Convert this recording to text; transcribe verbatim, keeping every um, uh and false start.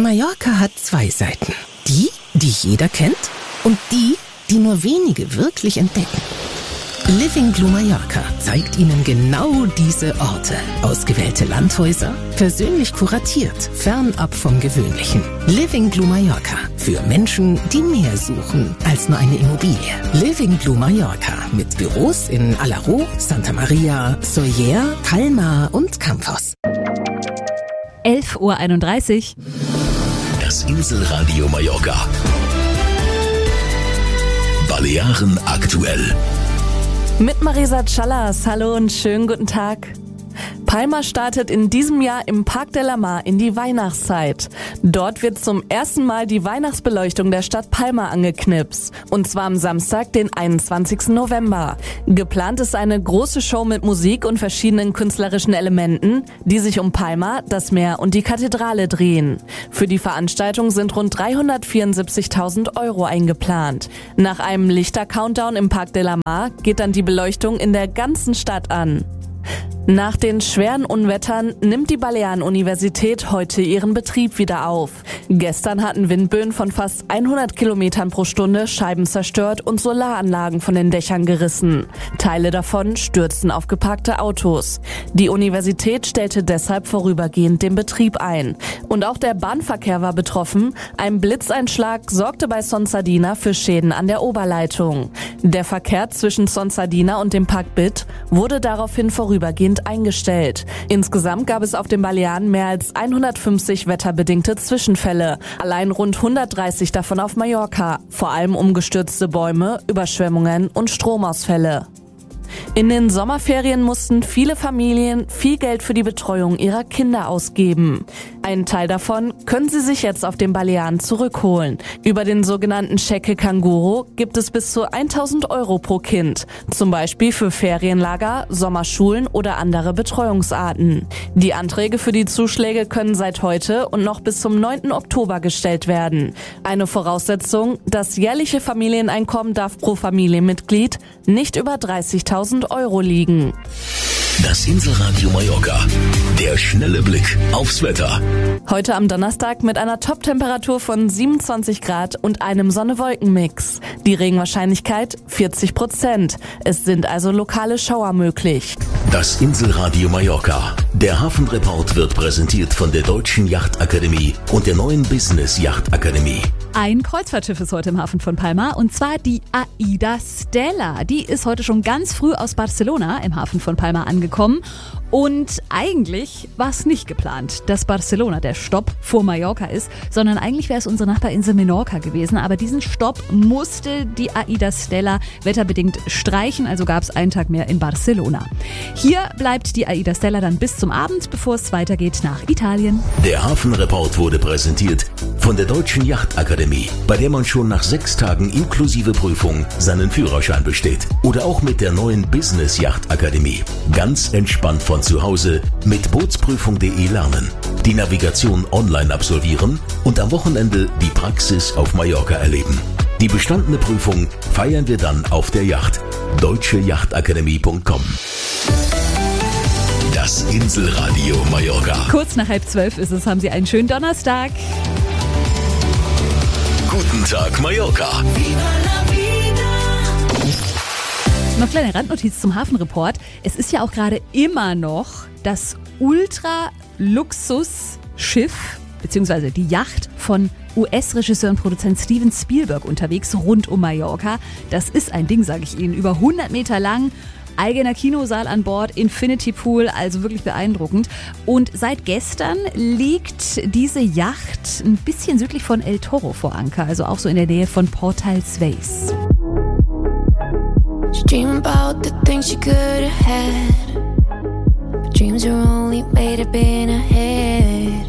Mallorca hat zwei Seiten. Die, die jeder kennt und die, die nur wenige wirklich entdecken. Living Blue Mallorca zeigt Ihnen genau diese Orte. Ausgewählte Landhäuser, persönlich kuratiert, fernab vom Gewöhnlichen. Living Blue Mallorca für Menschen, die mehr suchen als nur eine Immobilie. Living Blue Mallorca mit Büros in Alaró, Santa Maria, Sóller, Palma und Campos. elf Uhr einunddreißig. Das Inselradio Mallorca. Balearen aktuell. Mit Marisa Callas. Hallo und schönen guten Tag. Palma startet in diesem Jahr im Parc de la Mar in die Weihnachtszeit. Dort wird zum ersten Mal die Weihnachtsbeleuchtung der Stadt Palma angeknipst. Und zwar am Samstag, den einundzwanzigsten November. Geplant ist eine große Show mit Musik und verschiedenen künstlerischen Elementen, die sich um Palma, das Meer und die Kathedrale drehen. Für die Veranstaltung sind rund dreihundertvierundsiebzigtausend Euro eingeplant. Nach einem Lichter-Countdown im Parc de la Mar geht dann die Beleuchtung in der ganzen Stadt an. Nach den schweren Unwettern nimmt die Balearen-Universität heute ihren Betrieb wieder auf. Gestern hatten Windböen von fast hundert Kilometern pro Stunde Scheiben zerstört und Solaranlagen von den Dächern gerissen. Teile davon stürzten auf geparkte Autos. Die Universität stellte deshalb vorübergehend den Betrieb ein. Und auch der Bahnverkehr war betroffen. Ein Blitzeinschlag sorgte bei Son Sardina für Schäden an der Oberleitung. Der Verkehr zwischen Son Sardina und dem Parc Bit wurde daraufhin vorübergehend eingestellt. Insgesamt gab es auf den Balearen mehr als hundertfünfzig wetterbedingte Zwischenfälle. Allein rund hundertdreißig davon auf Mallorca. Vor allem umgestürzte Bäume, Überschwemmungen und Stromausfälle. In den Sommerferien mussten viele Familien viel Geld für die Betreuung ihrer Kinder ausgeben. Einen Teil davon können sie sich jetzt auf den Balearen zurückholen. Über den sogenannten Cheque Canguro gibt es bis zu tausend Euro pro Kind. Zum Beispiel für Ferienlager, Sommerschulen oder andere Betreuungsarten. Die Anträge für die Zuschläge können seit heute und noch bis zum neunten Oktober gestellt werden. Eine Voraussetzung, das jährliche Familieneinkommen darf pro Familienmitglied nicht über dreißigtausend Euro liegen. Das Inselradio Mallorca. Der schnelle Blick aufs Wetter. Heute am Donnerstag mit einer Top-Temperatur von siebenundzwanzig Grad und einem Sonne-Wolken-Mix. Die Regenwahrscheinlichkeit vierzig Prozent. Es sind also lokale Schauer möglich. Das Inselradio Mallorca. Der Hafenreport wird präsentiert von der Deutschen Yachtakademie und der neuen Business Yachtakademie. Ein Kreuzfahrtschiff ist heute im Hafen von Palma und zwar die AIDA Stella. Die ist heute schon ganz früh aus Barcelona im Hafen von Palma angekommen. Und eigentlich war es nicht geplant, dass Barcelona der Stopp vor Mallorca ist, sondern eigentlich wäre es unsere Nachbarinsel Menorca gewesen. Aber diesen Stopp musste die AIDA Stella wetterbedingt streichen, also gab es einen Tag mehr in Barcelona. Hier bleibt die AIDA Stella dann bis zum Abend, bevor es weitergeht nach Italien. Der Hafenreport wurde präsentiert von der Deutschen Yachtakademie, bei der man schon nach sechs Tagen inklusive Prüfung seinen Führerschein besteht. Oder auch mit der neuen Business Yachtakademie. Ganz entspannt von zu Hause mit bootsprüfung punkt de lernen, die Navigation online absolvieren und am Wochenende die Praxis auf Mallorca erleben. Die bestandene Prüfung feiern wir dann auf der Yacht. deutsche yachtakademie punkt com. Das Inselradio Mallorca. Kurz nach halb zwölf ist es, haben Sie einen schönen Donnerstag. Guten Tag Mallorca. Noch kleine Randnotiz zum Hafenreport. Es ist ja auch gerade immer noch das Ultra-Luxus-Schiff bzw. die Yacht von U S-Regisseur und Produzent Steven Spielberg unterwegs rund um Mallorca. Das ist ein Ding, sage ich Ihnen, über hundert Meter lang. Eigener Kinosaal an Bord, Infinity Pool, also wirklich beeindruckend. Und seit gestern liegt diese Yacht ein bisschen südlich von El Toro vor Anker, also auch so in der Nähe von Portal Svejs. She dream about the things she could have had, but dreams are only made up in her head.